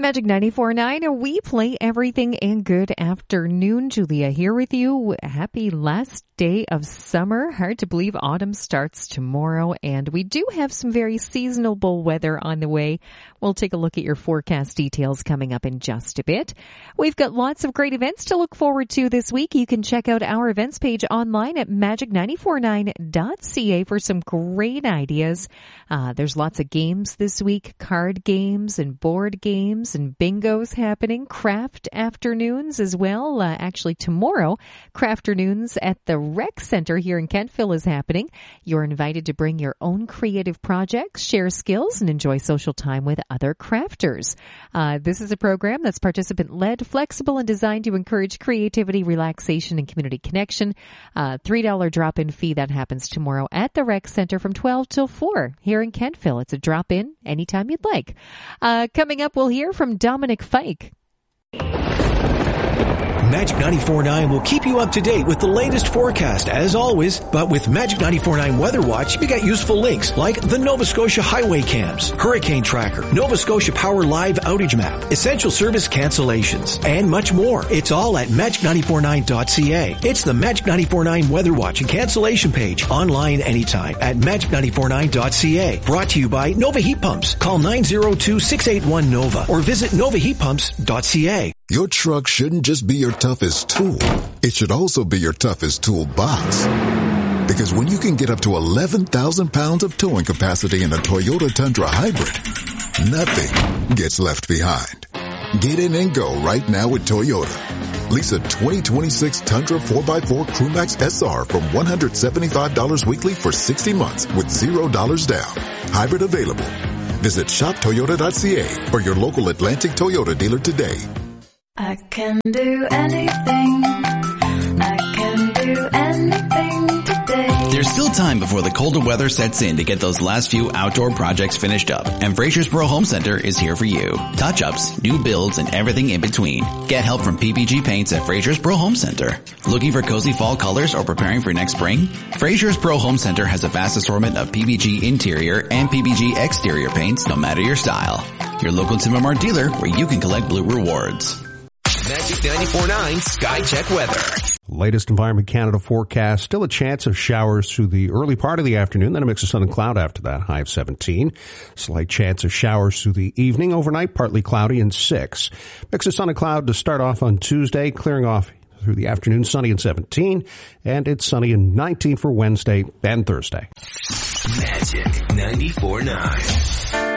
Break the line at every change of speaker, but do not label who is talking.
Magic 94.9, we play everything, and good afternoon. Julia here with you. Happy last day of summer. Hard to believe autumn starts tomorrow, and we do have some very seasonable weather on the way. We'll take a look at your forecast details coming up in just a bit. We've got lots of great events to look forward to this week. You can check out our events page online at magic949.ca for some great ideas. There's lots of games this week, card games and board games and bingos happening, craft afternoons as well. Actually, tomorrow, craft afternoons at the Rec Center here in Kentville is happening. You're invited to bring your own creative projects, share skills, and enjoy social time with other crafters. This is a program that's participant-led, flexible, and designed to encourage creativity, relaxation, and community connection. $3 drop-in fee that happens tomorrow at the Rec Center from 12 till 4 here in Kentville. It's a drop-in anytime you'd like. Coming up, we'll hear from Dominic Fike.
Magic 94.9 will keep you up to date with the latest forecast as always, but with Magic 94.9 Weather Watch, you get useful links like the Nova Scotia Highway Cams, Hurricane Tracker, Nova Scotia Power Live Outage Map, Essential Service Cancellations, and much more. It's all at magic949.ca. It's the Magic 94.9 Weather Watch and cancellation page online anytime at magic949.ca. Brought to you by Nova Heat Pumps. Call 902-681-NOVA or visit novaheatpumps.ca.
Your truck shouldn't just be your toughest tool. It should also be your toughest toolbox. Because when you can get up to 11,000 pounds of towing capacity in a Toyota Tundra Hybrid, nothing gets left behind. Get in and go right now with Toyota. Lease a 2026 Tundra 4x4 Crewmax SR from $175 weekly for 60 months with $0 down. Hybrid available. Visit shoptoyota.ca or your local Atlantic Toyota dealer today.
I can do anything. I can do anything today.
There's still time before the colder weather sets in to get those last few outdoor projects finished up, and Frasersboro Home Center is here for you. Touch-ups, new builds, and everything in between. Get help from PPG Paints at Frasersboro Home Center. Looking for cozy fall colors or preparing for next spring? Frasersboro Home Center has a vast assortment of PPG interior and PPG exterior paints, no matter your style. Your local Tim and Mart dealer where you can collect blue rewards.
Magic 94.9 Sky Check Weather.
Latest Environment Canada forecast. Still a chance of showers through the early part of the afternoon, then a mix of sun and cloud after that, high of 17. Slight chance of showers through the evening. Overnight, partly cloudy and 6. Mix of sun and cloud to start off on Tuesday, clearing off through the afternoon, sunny and 17. And it's sunny and 19 for Wednesday and Thursday.
Magic 94.9.